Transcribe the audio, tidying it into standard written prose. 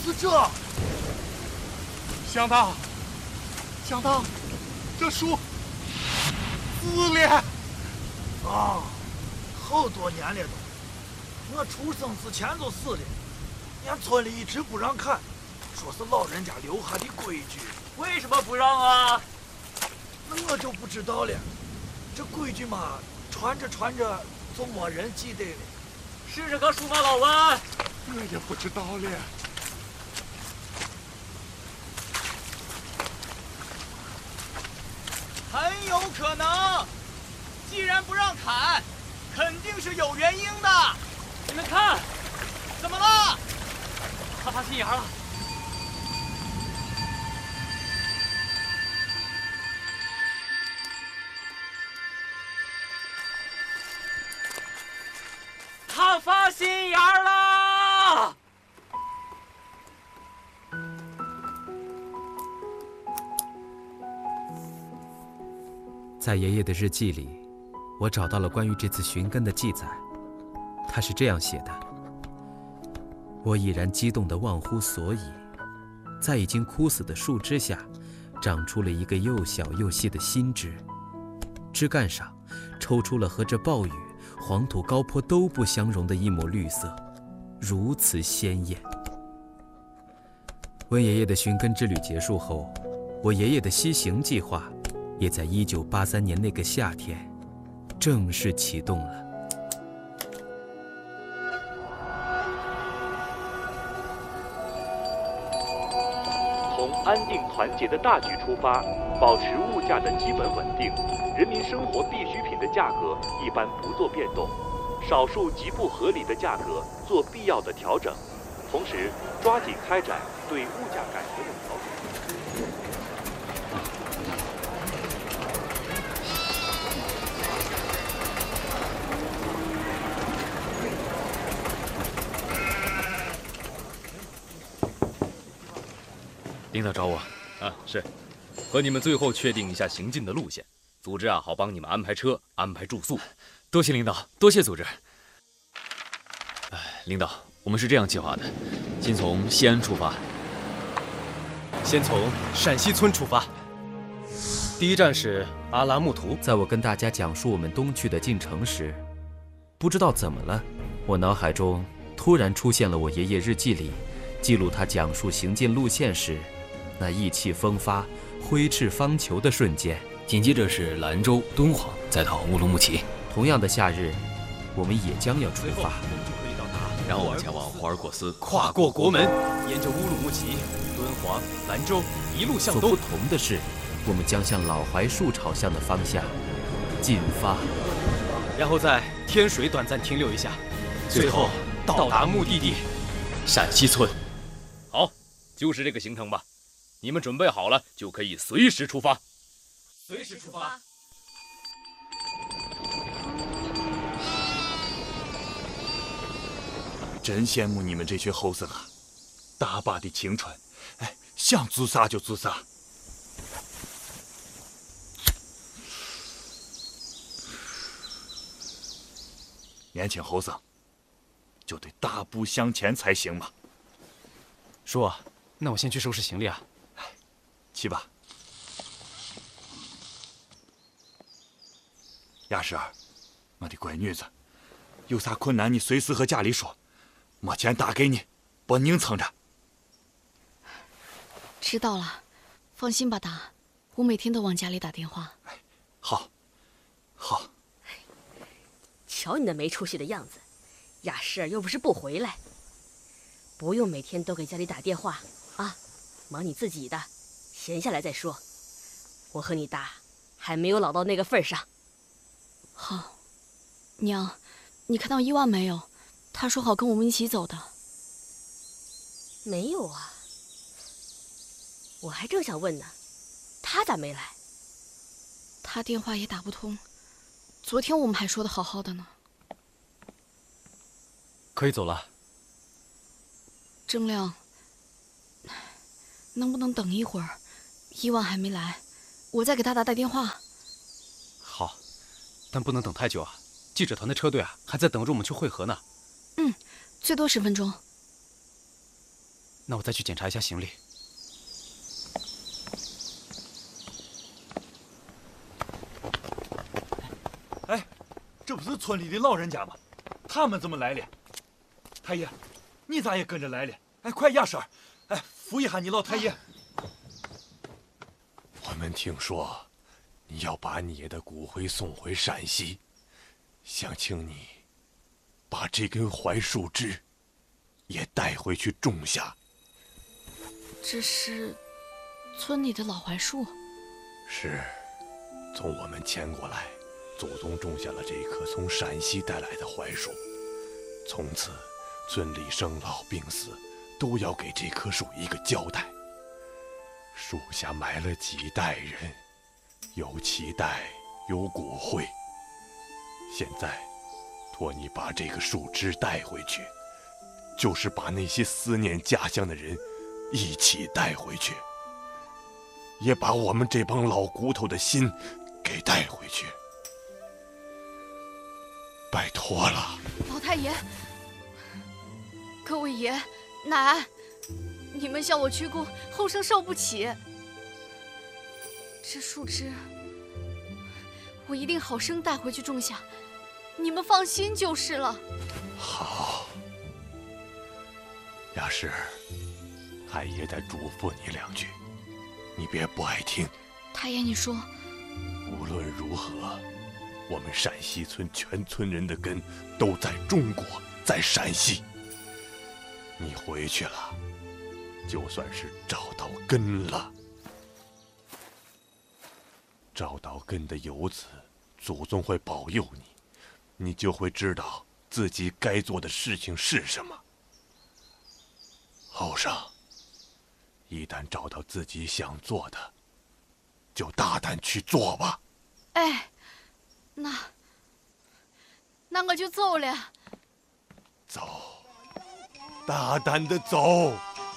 是这？想到，这书撕裂啊，好多年了都，我出生之前就死了。俺村里一直不让看，说是老人家留下的规矩。 为什么不让啊？ 那我就不知道了。这规矩嘛，传着就没人记得了。 是这棵树吗，老文？ 我也不知道了。 很有可能，既然不让砍，肯定是有原因的。 你们看， 怎么了？ 他发心眼了。他发心眼了！ 在爷爷的日记里，我找到了关于这次寻根的记载。他是这样写的：我已然激动得忘乎所以，在已经枯死的树枝下，长出了一个又小又细的新枝，枝干上抽出了和这暴雨、黄土高坡都不相容的一抹绿色，如此鲜艳。温爷爷的寻根之旅结束后，我爷爷的西行计划也在1983年那个夏天正式启动了。 从安定团结的大局出发，保持物价的基本稳定，人民生活必需品的价格一般不做变动，少数极不合理的价格做必要的调整，同时抓紧开展对物价改革的调整。 领导找我啊，是，和你们最后确定一下行进的路线，组织啊好帮你们安排车、安排住宿。多谢领导，多谢组织。领导，我们是这样计划的：先从西安出发， 先从陕西村出发。第一站是阿拉木图。 在我跟大家讲述我们东去的进程时，不知道怎么了，我脑海中突然出现了我爷爷日记里记录他讲述行进路线时那意气风发、挥斥方遒的瞬间。 紧接着是兰州、敦煌，再到乌鲁木齐。 同样的夏日，我们也将要出发， 然后我们前往霍尔果斯， 跨过国门，沿着乌鲁木齐、敦煌、兰州一路向东。 不同的是，我们将向老槐树朝向的方向进发， 然后在天水短暂停留一下，最后到达目的地陕西村。好，就是这个行程吧。你们准备好了，就可以随时出发。 随时出发。 真羡慕你们这群后生啊，大把的青春，哎，想做啥就做啥。年轻后生就得大步向前才行嘛。 叔，那我先去收拾行李啊。 去吧。雅诗儿，我的乖女子，有啥困难你随时和家里说，没钱打给你，别硬撑着。 知道了，放心吧，达，我每天都往家里打电话。 好，好。 瞧你那没出息的样子，雅诗儿又不是不回来，不用每天都给家里打电话啊，忙你自己的，闲下来再说。我和你达还没有老到那个份上。 好，娘，你看到伊万没有？他说好跟我们一起走的。 没有啊，我还正想问呢，他咋没来？ 他电话也打不通，昨天我们还说的好好的呢。 可以走了。 郑亮，能不能等一会儿？伊万还没来，我再给他打电话。 好，但不能等太久啊！记者团的车队啊，还在等着我们去会合呢。 最多10分钟。 那我再去检查一下行李。 哎，这不是村里的老人家吗？他们怎么来了？太爷，你咋也跟着来了？哎，快压身儿，哎，扶一下你老太爷。 我们听说你要把你爷的骨灰送回陕西，想请你把这根槐树枝也带回去种下。 这是村里的老槐树。 是，从我们迁过来，祖宗种下了这棵从陕西带来的槐树，从此村里生老病死都要给这棵树一个交代。树下埋了几代人，有脐带，有骨灰。现在托你把这个树枝带回去，就是把那些思念家乡的人一起带回去，也把我们这帮老骨头的心给带回去。拜托了， 老太爷，各位爷奶，你们向我鞠躬，后生受不起。这树枝，我一定好生带回去种下，你们放心就是了。 好，亚氏，太爷再嘱咐你2句，你别不爱听。 太爷，你说。 无论如何，我们陕西村全村人的根都在中国，在陕西。你回去了，就算是找到根了。找到根的游子，祖宗会保佑你，你就会知道自己该做的事情是什么。后生，一旦找到自己想做的，就大胆去做吧。 哎，那我就走了。 走，大胆的走。